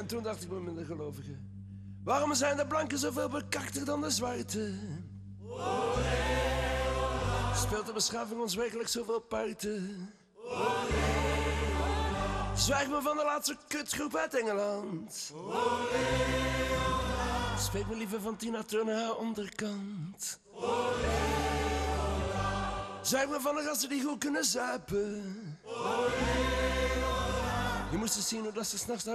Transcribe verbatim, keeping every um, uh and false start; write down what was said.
En toen dacht ik bij minder gelovigen. Waarom zijn de blanken zoveel bekakter dan de zwarte? Speelt de beschaving ons werkelijk zoveel parten? Zwijg me van de laatste kutgroep uit Engeland. Spreek me liever van Tina Turner haar onderkant. Zwijg me van de gasten die goed kunnen zuipen. Je moest eens zien hoe dat ze s'nachts